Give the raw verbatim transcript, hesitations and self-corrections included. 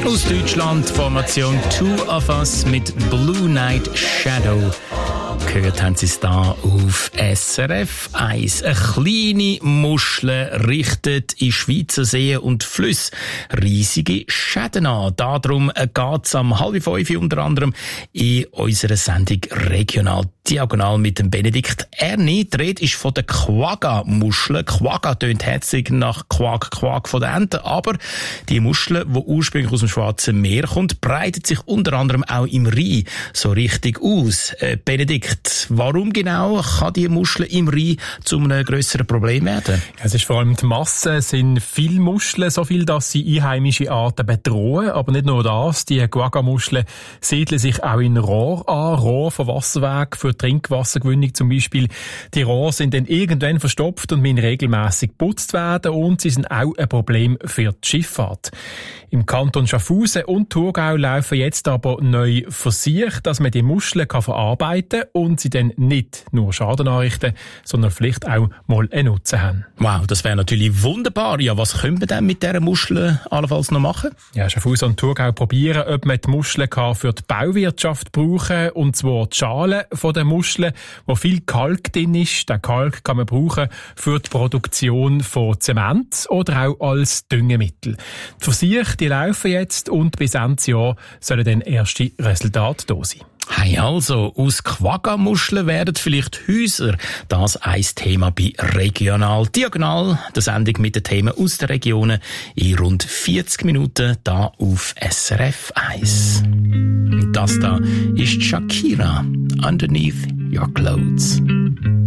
Aus Deutschland, Formation Two of Us mit Blue Night Shadow. Gehört haben Sie es da auf S R F eins. Eine kleine Muschel richtet in Schweizer Seen und Flüsse riesige Schäden an. Darum geht es am halb fünf unter anderem in unserer Sendung Regional Diagonal mit dem Benedikt Erni. Die Rede ist von der Quagga-Muschel. Quagga tönt herzig nach Quag, Quag von der Ente. Aber die Muschel, die ursprünglich aus dem Schwarzen Meer kommt, breitet sich unter anderem auch im Rhein so richtig aus. Äh, Benedikt, warum genau kann die Muschel im Rhein zu einem grösseren Problem werden? Es ist vor allem die Masse, es sind viele Muscheln, so viel, dass sie einheimische Arten bedrohen. Aber nicht nur das, die Quagga-Muscheln siedeln sich auch in Rohr an, Rohr von Wasserweg für Trinkwassergewinnung zum Beispiel. Die Rohre sind dann irgendwann verstopft und müssen regelmässig geputzt werden und sie sind auch ein Problem für die Schifffahrt. Im Kanton Schaffhausen und Thurgau laufen jetzt aber neue Versuche, dass man die Muscheln kann verarbeiten kann und sie dann nicht nur Schaden anrichten, sondern vielleicht auch mal einen Nutzen haben. Wow, das wäre natürlich wunderbar. Ja, was können wir denn mit dieser Muschel allenfalls noch machen? Ja, Schaffhausen und Thurgau probieren, ob man die Muscheln kann für die Bauwirtschaft brauchen kann, und zwar die Schale von der Muscheln, wo viel Kalk drin ist. Den Kalk kann man brauchen für die Produktion von Zement oder auch als Düngemittel. Die Versuche, die laufen jetzt und bis Ende Jahr sollen dann erste Resultate da sein. Hey, also, aus Quagga-Muscheln werden vielleicht Häuser. Das ein Thema bei Regional Diagonal. Die Sendung mit den Themen aus den Regionen in rund vierzig Minuten da auf S R F eins. Das da ist Shakira, Underneath Your Clothes.